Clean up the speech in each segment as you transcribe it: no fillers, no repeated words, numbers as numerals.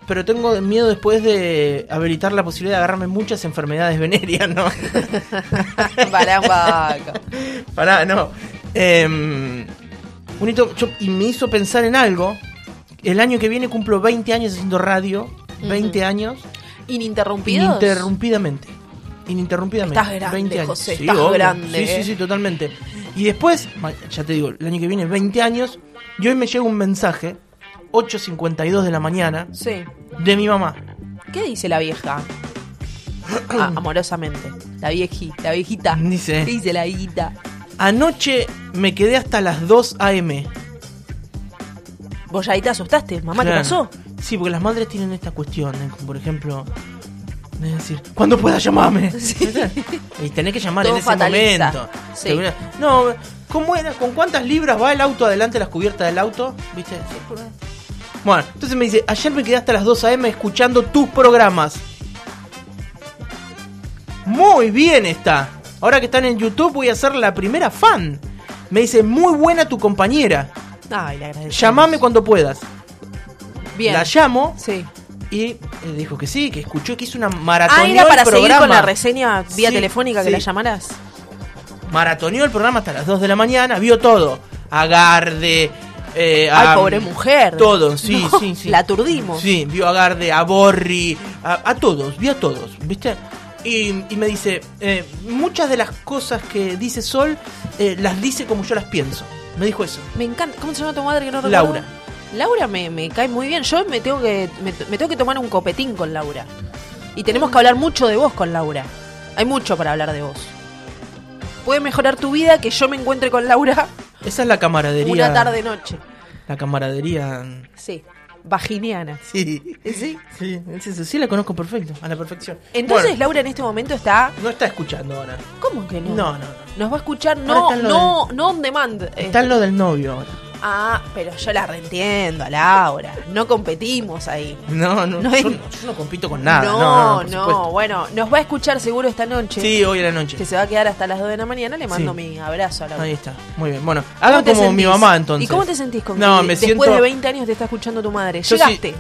pero tengo miedo después de habilitar la posibilidad de agarrarme muchas enfermedades venéreas, ¿no? Pará, no. Y me hizo pensar en algo. El año que viene cumplo 20 años haciendo radio. 20 años. ¿Ininterrumpidos? Ininterrumpidamente. Estás grande, 20 años. José, Sí, estás obvio. grande. Sí, totalmente. Y después, ya te digo, el año que viene 20 años. Y hoy me llega un mensaje, 8:52 de la mañana, sí, de mi mamá. ¿Qué dice la vieja? Amorosamente. La viejita. Dice, ¿Qué dice la viejita? anoche me quedé hasta las 2 a.m. ¿Vos ya ahí te asustaste? ¿Mamá, Claro. qué pasó? Sí, porque las madres tienen esta cuestión, como por ejemplo, de decir, ¿cuándo puedas llamarme? Sí. Y tenés que llamar Todo en ese fatalista. momento. Sí. No, ¿cómo era? ¿Con cuántas libras va el auto adelante, las cubiertas del auto? ¿Viste? Bueno, entonces me dice, ayer me quedé hasta las 2 a.m. escuchando tus programas. Muy bien está. Ahora que están en YouTube voy a ser la primera fan. Me dice, muy buena tu compañera. Ay, le agradezco. Llamame cuando puedas. Bien. La llamo. Sí. Y dijo que sí, que escuchó, que hizo una maratón. ¿Era para seguir con la reseña vía telefónica que la llamaras? Maratoneó el programa hasta las 2 de la mañana, vio todo. Agarde, ay, pobre mujer. Todo, sí, no, sí. La aturdimos. Sí, vio a Agarde, a Borri, a todos, vio a todos, ¿viste? Y me dice, muchas de las cosas que dice Sol, las dice como yo las pienso. Me dijo eso. Me encanta. ¿Cómo se llama tu madre que no recuerdo? Laura. Laura me cae muy bien. Yo me tengo que tomar un copetín con Laura. Y tenemos que hablar mucho de vos con Laura. Hay mucho para hablar de vos. Puede mejorar tu vida que yo me encuentre con Laura. Esa es la camaradería. Una tarde-noche. La camaradería. Sí. Vaginiana. Sí. ¿Sí? Sí, sí, la conozco perfecto, a la perfección. Entonces Bueno, Laura en este momento está... no está escuchando ahora. ¿Cómo que no? No. Nos va a escuchar Ahora no está en lo on demand. Está en lo del novio ahora. Ah, pero yo la reentiendo a Laura. No competimos ahí. No, No yo es- no compito con nada. No, por supuesto. bueno, nos va a escuchar seguro esta noche. Sí, hoy a la noche. Que se va a quedar hasta las 2 de la mañana. Le mando Sí. mi abrazo a Laura. Ahí está, muy bien. Bueno, ¿Cómo hagan te como mi sentís? mamá entonces. ¿Y cómo te sentís con No, que me después siento... de 20 años te está escuchando tu madre? Yo Llegaste.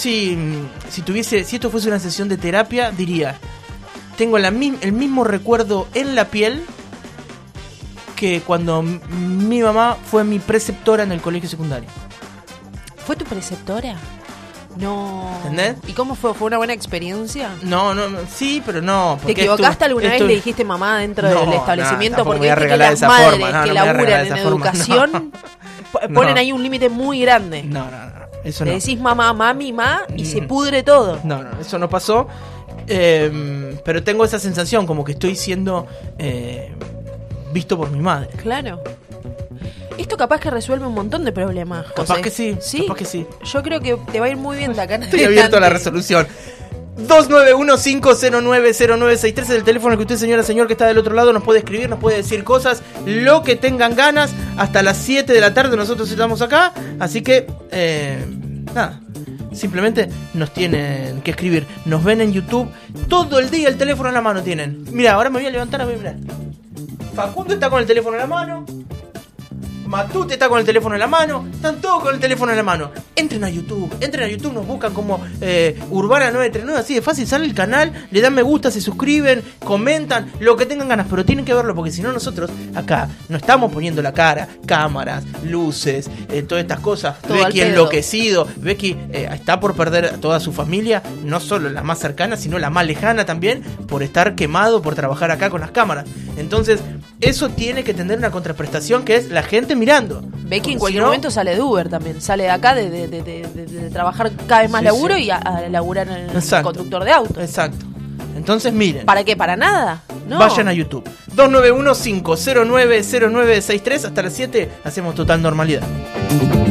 Si esto fuese una sesión de terapia, diría, tengo el mismo recuerdo en la piel que cuando mi mamá fue mi preceptora en el colegio secundario. ¿Fue tu preceptora? No. ¿Entendés? ¿Y cómo fue? ¿Fue una buena experiencia? No, sí, pero no. ¿Te porque equivocaste alguna vez y esto- le dijiste mamá dentro No, del establecimiento? tampoco Porque me voy a viste que regalar las de esa madres forma, no, que no me voy a regalar laburan de en esa forma, educación no. ponen No. ahí un límite muy grande. No, eso Le no. decís mamá, mami, y se pudre todo. No, eso no pasó. Pero tengo esa sensación como que estoy siendo visto por mi madre. Claro. Esto capaz que resuelve un montón de problemas, José. Capaz que sí, capaz que sí. Yo creo que te va a ir muy bien de acá en Estoy abierto a la adelante. resolución. 291-509-0963 es el teléfono que usted, señora, señor, que está del otro lado, nos puede escribir, nos puede decir cosas, lo que tengan ganas. Hasta las 7 de la tarde nosotros estamos acá. Así que, nada, simplemente nos tienen que escribir. Nos ven en YouTube todo el día, el teléfono en la mano tienen. Mira, ahora me voy a levantar, voy a mirar. Facundo está con el teléfono en la mano. Matute está con el teléfono en la mano. Están todos con el teléfono en la mano. Entren a YouTube, nos buscan como Urbana 939. Así de fácil, sale el canal, le dan me gusta, se suscriben, comentan, lo que tengan ganas. Pero tienen que verlo porque si no nosotros acá no estamos poniendo la cara. Cámaras, luces, todas estas cosas. Todo al Becky pedo. enloquecido. Becky está por perder a toda su familia. No solo la más cercana, sino la más lejana también. Por estar quemado, por trabajar acá con las cámaras. Entonces, eso tiene que tener una contraprestación que es la gente mirando. Becky en Porque cualquier si no, momento sale de Uber también. Sale de acá de trabajar cada vez más Sí, laburo sí. y a laburar en el Exacto. conductor de auto. Exacto. Entonces miren. ¿Para qué? ¿Para nada? No. Vayan a YouTube. 291-509-0963. Hasta las 7 hacemos total normalidad.